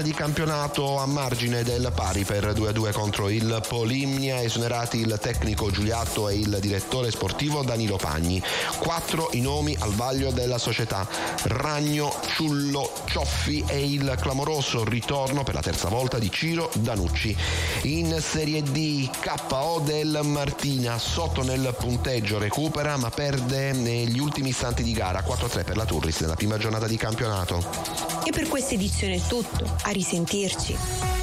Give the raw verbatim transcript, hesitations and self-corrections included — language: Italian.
di campionato a margine del pari per due a due contro il Polimnia, esonerati il tecnico Giuliatto e il direttore sportivo Danilo Pagni. Quattro i nomi al vaglio della società: Ragno, Ciullo, Cioffi e il clamoroso ritorno per la terza volta di Ciro Danucci. In Serie D K O del Martina, sotto nel punteggio, recupera ma perde negli ultimi istanti di gara, quattro a tre per la Turris nella prima giornata di campionato. E per questa edizione è tutto, a risentirci.